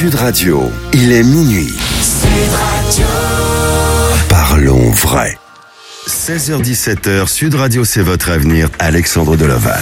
Sud Radio, il est minuit. Sud Radio. Parlons vrai. 16h-17h, Sud Radio, c'est votre avenir. Alexandre Delovac.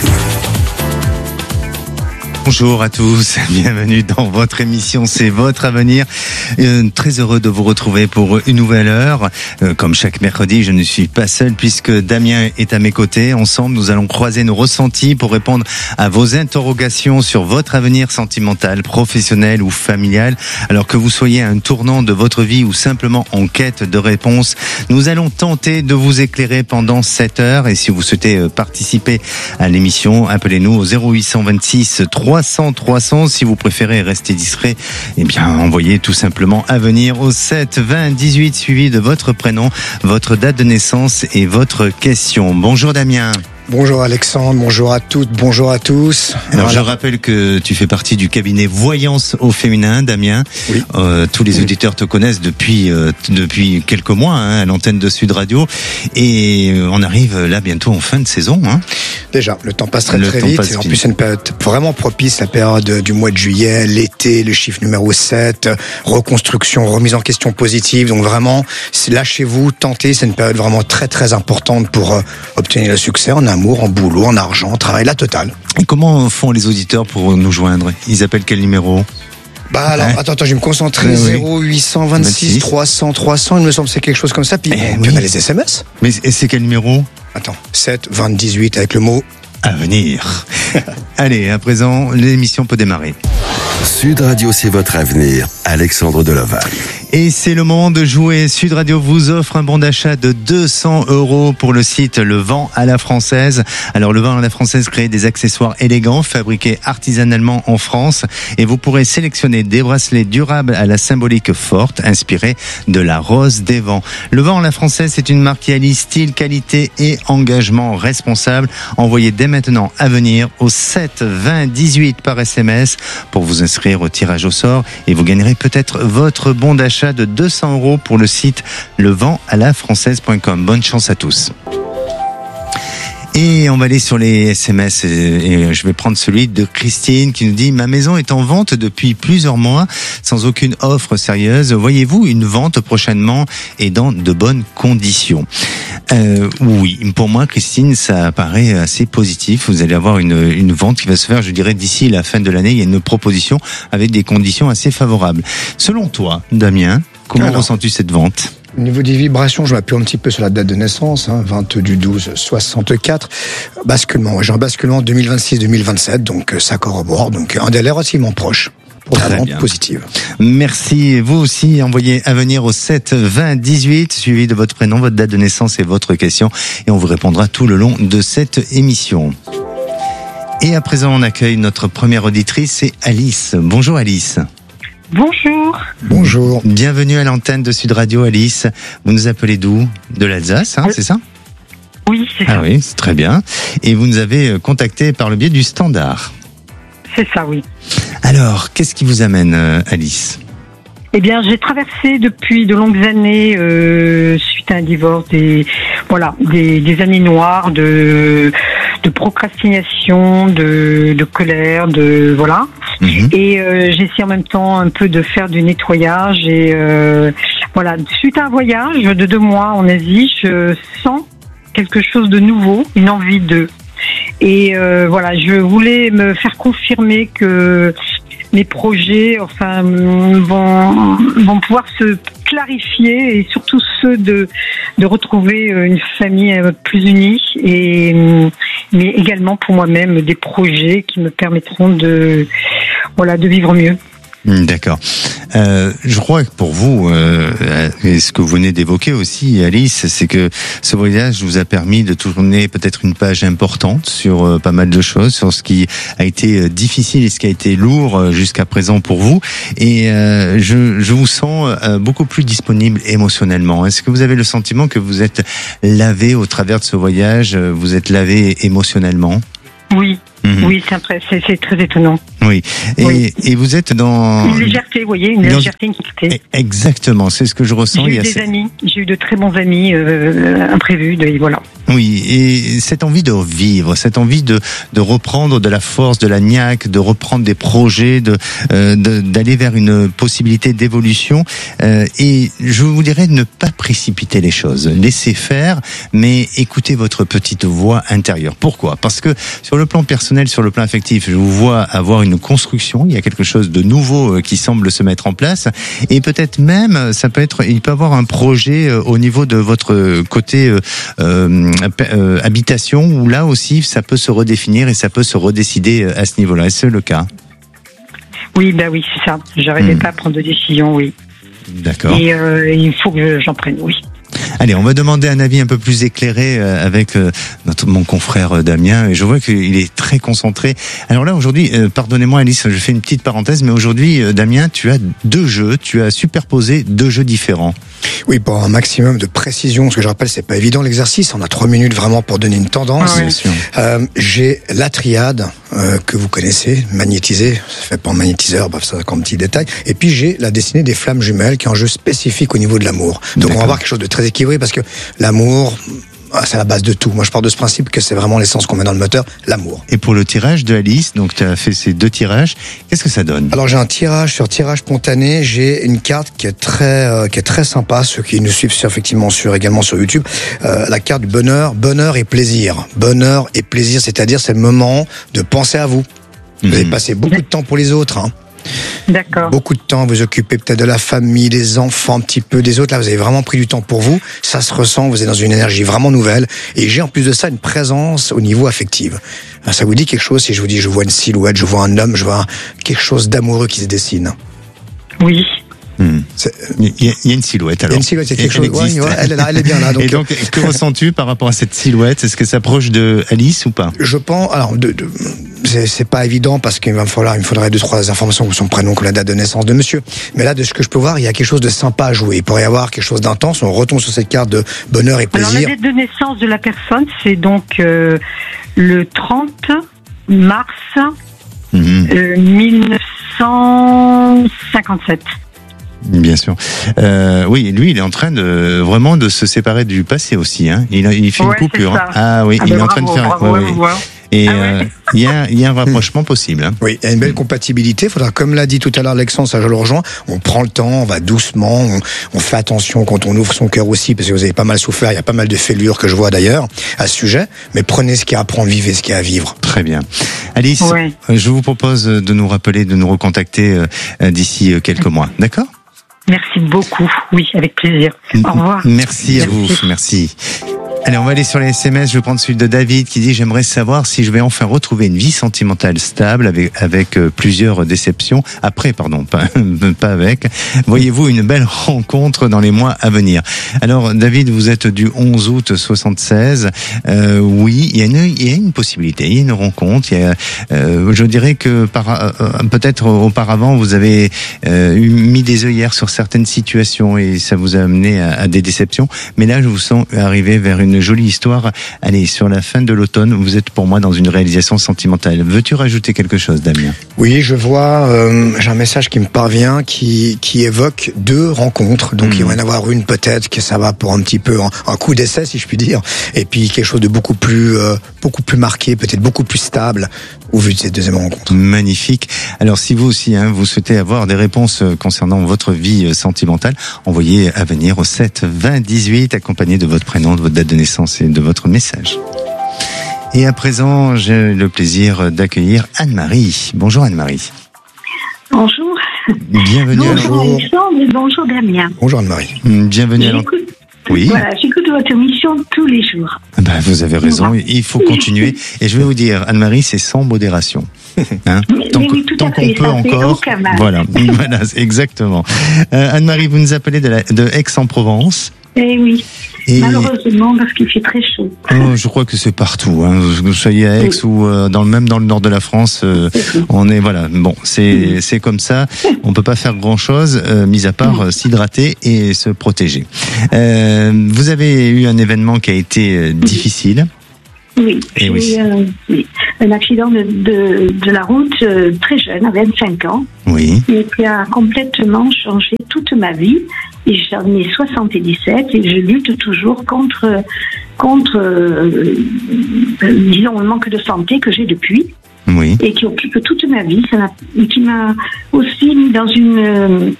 Bonjour à tous, bienvenue dans votre émission C'est votre avenir. Très heureux de vous retrouver pour une nouvelle heure. Comme chaque mercredi, je ne suis pas seul puisque Damien est à mes côtés. Ensemble, nous allons croiser nos ressentis pour répondre à vos interrogations sur votre avenir sentimental, professionnel ou familial. Alors que vous soyez à un tournant de votre vie ou simplement en quête de réponse, nous allons tenter de vous éclairer pendant 7 heures. Et si vous souhaitez participer à l'émission, appelez-nous au 0826 300. Si vous préférez rester discret, eh bien, envoyez tout simplement avenir au 7 20 18 suivi de votre prénom, votre date de naissance et votre question. Bonjour Damien. Bonjour Alexandre, bonjour à toutes, bonjour à tous. Alors je rappelle que tu fais partie du cabinet Voyance au féminin, Damien. Oui. Tous les auditeurs te connaissent depuis quelques mois à l'antenne de Sud Radio. Et on arrive là bientôt en fin de saison. Déjà, le temps passe très vite. Et en plus, c'est une période vraiment propice, la période du mois de juillet, l'été, le chiffre numéro 7, reconstruction, remise en question positive. Donc vraiment, lâchez-vous, tentez. C'est une période vraiment très très importante pour obtenir le succès en amour, en boulot, en argent, en travail, la totale. Et comment font les auditeurs pour nous joindre ? Ils appellent quel numéro ? Attends, je vais me concentrer. 0826 300, il me semble que c'est quelque chose comme ça. Puis on a les SMS. Mais c'est quel numéro ? Attends, 7 20 18 avec le mot avenir. Allez, à présent, l'émission peut démarrer. Sud Radio, c'est votre avenir. Alexandre Delovac. Et c'est le moment de jouer. Sud Radio vous offre un bon d'achat de 200 € pour le site Le Vent à la Française. Alors, Le Vent à la Française crée des accessoires élégants fabriqués artisanalement en France. Et vous pourrez sélectionner des bracelets durables à la symbolique forte, inspirés de la rose des vents. Le Vent à la Française, c'est une marque qui allie style, qualité et engagement responsable. Envoyez dès maintenant avenir au 7 20 18 par SMS pour vous inscrire au tirage au sort. Et vous gagnerez peut-être votre bon d'achat de 200 € pour le site leventalafrançaise.com. Bonne chance à tous. Et on va aller sur les SMS et je vais prendre celui de Christine qui nous dit « Ma maison est en vente depuis plusieurs mois sans aucune offre sérieuse. Voyez-vous une vente prochainement et dans de bonnes conditions ?» Oui, pour moi Christine, ça paraît assez positif. Vous allez avoir une vente qui va se faire, je dirais, d'ici la fin de l'année. Il y a une proposition avec des conditions assez favorables. Selon toi, Damien, comment ressens-tu cette vente ? Au niveau des vibrations, je m'appuie un petit peu sur la date de naissance, 20/12/64. Basculement, j'ai un basculement 2026-2027, donc ça corrobore, donc un délai relativement proche. Pour la vente positive. Merci. Vous aussi, envoyez avenir au 7 20 18, suivi de votre prénom, votre date de naissance et votre question, et on vous répondra tout le long de cette émission. Et à présent, on accueille notre première auditrice, c'est Alice. Bonjour Alice. Bonjour. Bonjour. Bienvenue à l'antenne de Sud Radio, Alice. Vous nous appelez d'où ? De l'Alsace, c'est ça ? Oui, c'est ça. Ah oui, c'est très bien. Et vous nous avez contacté par le biais du standard. C'est ça, oui. Alors, qu'est-ce qui vous amène, Alice ? Eh bien, j'ai traversé depuis de longues années, suite à un divorce, des années noires de procrastination, de colère, voilà. Et j'essaie en même temps un peu de faire du nettoyage et suite à un voyage de 2 mois en Asie, je sens quelque chose de nouveau, une envie de. Et je voulais me faire confirmer que mes projets, vont pouvoir se clarifier et surtout ceux de retrouver une famille plus unie mais également pour moi-même des projets qui me permettront de vivre mieux. D'accord. Je crois que pour vous, et ce que vous venez d'évoquer aussi, Alice, c'est que ce voyage vous a permis de tourner peut-être une page importante sur pas mal de choses, sur ce qui a été difficile et ce qui a été lourd jusqu'à présent pour vous. Et je vous sens beaucoup plus disponible émotionnellement. Est-ce que vous avez le sentiment que vous êtes lavé au travers de ce voyage, vous êtes lavé émotionnellement ? Oui, Oui, c'est très étonnant. Oui. Et vous êtes dans... Une légèreté, vous voyez, une légèreté, une quiétude. Exactement, c'est ce que je ressens. J'ai eu de très bons amis imprévus, voilà. Oui, et cette envie de vivre, cette envie de reprendre de la force, de la niaque, de reprendre des projets, d'aller vers une possibilité d'évolution. Et je vous dirais de ne pas précipiter les choses. Laissez faire, mais écoutez votre petite voix intérieure. Pourquoi ? Parce que sur le plan personnel, sur le plan affectif, je vous vois avoir une construction. Il y a quelque chose de nouveau qui semble se mettre en place. Et peut-être même, il peut avoir un projet au niveau de votre côté habitation, où là aussi, ça peut se redéfinir et ça peut se redécider à ce niveau-là. Est-ce le cas ? Oui, oui, c'est ça. J'arrivais pas à prendre de décision, oui. D'accord. Et il faut que j'en prenne, oui. Allez, on va demander un avis un peu plus éclairé avec mon confrère Damien. Et je vois qu'il est très concentré. Alors là, aujourd'hui, pardonnez-moi Alice, je fais une petite parenthèse, mais aujourd'hui, Damien, tu as 2 jeux. Tu as superposé 2 jeux différents. Oui, pour un maximum de précision, parce que je rappelle, c'est pas évident l'exercice. On a 3 minutes vraiment pour donner une tendance. Bien sûr. J'ai la triade que vous connaissez, magnétisée. Ça fait pas en magnétiseur, bref, ça comme petit détail. Et puis j'ai la destinée des flammes jumelles, qui est un jeu spécifique au niveau de l'amour. Donc on va avoir quelque chose de très équilibré, parce que l'amour, c'est la base de tout. Moi, je pars de ce principe que c'est vraiment l'essence qu'on met dans le moteur, l'amour. Et pour le tirage de Alice, donc tu as fait ces 2 tirages, qu'est-ce que ça donne ? Alors j'ai un tirage sur tirage spontané. J'ai une carte qui est très sympa. Ceux qui nous suivent effectivement également sur YouTube, la carte du bonheur et plaisir. Bonheur et plaisir, c'est-à-dire c'est le moment de penser à vous. Vous avez passé beaucoup de temps pour les autres. D'accord. Beaucoup de temps, vous occupez peut-être de la famille, des enfants, un petit peu des autres. Là, vous avez vraiment pris du temps pour vous. Ça se ressent, vous êtes dans une énergie vraiment nouvelle. Et j'ai en plus de ça une présence au niveau affectif. Ça vous dit quelque chose si je vous dis je vois une silhouette, je vois un homme, je vois quelque chose d'amoureux qui se dessine? Oui. Il y a une silhouette alors. Il y a une silhouette, c'est quelque chose. Elle est bien là. Donc, et donc, que ressens-tu par rapport à cette silhouette ? Est-ce que ça s'approche de Alice ou pas ? Je pense. Alors, c'est pas évident parce qu'il me faudrait 2-3 informations comme son prénom, comme la date de naissance de monsieur. Mais là, de ce que je peux voir, il y a quelque chose de sympa à jouer. Il pourrait y avoir quelque chose d'intense. On retombe sur cette carte de bonheur et plaisir. Alors, la date de naissance de la personne, c'est donc le 30 mars 1957. Bien sûr. Oui, lui, il est en train de se séparer du passé aussi. Il fait une coupure. Ah oui, il est en train de faire. Et il y a un rapprochement possible. Oui, il y a une belle compatibilité. Faudra, comme l'a dit tout à l'heure Alexandre, ça je le rejoins, on prend le temps, on va doucement, on fait attention quand on ouvre son cœur aussi, parce que vous avez pas mal souffert, il y a pas mal de fêlures que je vois d'ailleurs à ce sujet, mais prenez ce qu'il y a à prendre, vivez ce qu'il y a à vivre. Très bien. Alice, je vous propose de nous rappeler, de nous recontacter d'ici quelques mois. D'accord ? Merci beaucoup. Oui, avec plaisir. Au revoir. Merci à vous. Merci. Allez, on va aller sur les SMS. Je vais prendre celui de David qui dit: j'aimerais savoir si je vais enfin retrouver une vie sentimentale stable avec plusieurs déceptions. Après, pardon, pas avec. Voyez-vous une belle rencontre dans les mois à venir? Alors, David, vous êtes du 11 août 76. Oui, il y a une possibilité. Il y a une rencontre. Je dirais que peut-être auparavant, vous avez mis des œillères sur certaines situations et ça vous a amené à des déceptions. Mais là, je vous sens arriver vers une jolie histoire. Allez, sur la fin de l'automne, vous êtes pour moi dans une réalisation sentimentale. Veux-tu rajouter quelque chose, Damien? Oui, je vois, j'ai un message qui me parvient qui évoque 2 rencontres. Donc il va y en avoir une peut-être que ça va pour un petit peu un coup d'essai, si je puis dire. Et puis quelque chose de beaucoup plus marqué, peut-être beaucoup plus stable au vu de cette deuxième rencontre. Magnifique. Alors si vous aussi, vous souhaitez avoir des réponses concernant votre vie sentimentale, envoyez à venir au 7 20 18 accompagné de votre prénom, de votre date de naissance et de votre message. Et à présent, j'ai le plaisir d'accueillir Anne-Marie. Bonjour Anne-Marie. Bonjour. Bienvenue à Bonjour Alexandre et bonjour Damien. Bonjour Anne-Marie. Bienvenue à l'antenne. Oui. Voilà, j'écoute votre émission tous les jours. Vous avez raison, il faut continuer. Et je vais vous dire, Anne-Marie, c'est sans modération. Tant qu'on peut encore. Voilà, exactement. Anne-Marie, vous nous appelez de Aix-en-Provence. Eh oui. Malheureusement, parce qu'il fait très chaud. Je crois que c'est partout. Que vous soyez à Aix ou même dans le nord de la France, on est Bon, c'est comme ça. On peut pas faire grand chose, mis à part s'hydrater et se protéger. Vous avez eu un événement qui a été difficile. Oui, j'ai eu un accident de la route très jeune, à 25 ans, et qui a complètement changé toute ma vie. Et j'en ai 77 et je lutte toujours contre disons, le manque de santé que j'ai depuis. Oui. Et qui occupe toute ma vie, qui m'a aussi mis dans une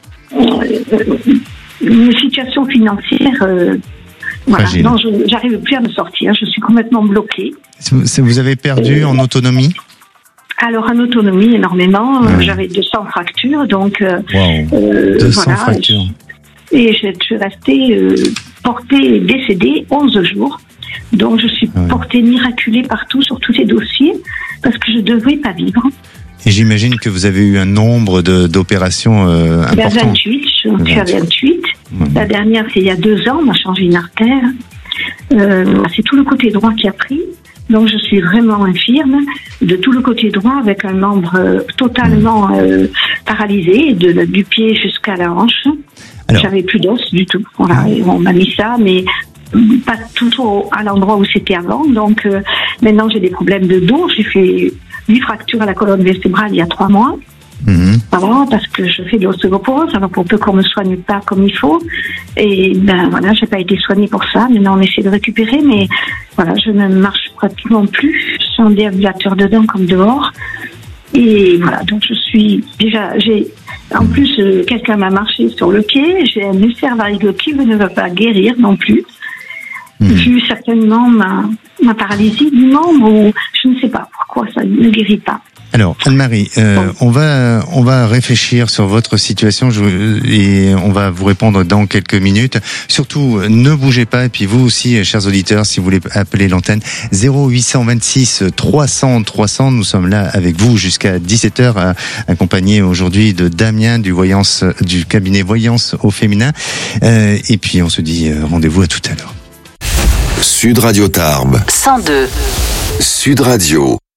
situation financière. Voilà, non, j'arrive plus à me sortir, je suis complètement bloquée. Vous avez perdu en autonomie ? Alors en autonomie énormément, j'avais 200 fractures, donc 200 fractures. Et je suis restée portée et décédée 11 jours. Donc je suis portée miraculée partout sur tous ces dossiers parce que je ne devrais pas vivre. Et j'imagine que vous avez eu un nombre d'opérations importantes. 28, je suis à 28. La dernière, c'est il y a 2 ans, on m'a changé une artère. C'est tout le côté droit qui a pris. Donc je suis vraiment infirme de tout le côté droit avec un membre totalement paralysé, du pied jusqu'à la hanche. J'avais plus d'os du tout. Voilà, on m'a mis ça, mais pas tout à l'endroit où c'était avant. Donc maintenant j'ai des problèmes de dos. J'ai fait 8 fractures à la colonne vertébrale il y a 3 mois. Voilà, parce que je fais de l'ostéoporose, alors pour peu qu'on me soigne pas comme il faut. Et ben voilà, j'ai pas été soignée pour ça. Maintenant on essaie de récupérer, mais voilà, je ne marche pratiquement plus. Je suis en déambulateur dedans comme dehors. Et voilà, donc je suis déjà, en plus quelqu'un m'a marché sur le pied. J'ai un ulcère varigoeux qui ne veut pas guérir non plus. Vu certainement ma paralysie du membre, ou je ne sais pas pourquoi ça ne guérit pas. Alors, Anne-Marie, on va réfléchir sur votre situation et on va vous répondre dans quelques minutes. Surtout, ne bougez pas. Et puis vous aussi, chers auditeurs, si vous voulez appeler l'antenne, 0826 300 300. Nous sommes là avec vous jusqu'à 17h, accompagnés aujourd'hui de Damien du cabinet Voyance au féminin. Et puis on se dit rendez-vous à tout à l'heure. Sud Radio Tarbes 102. Sud Radio.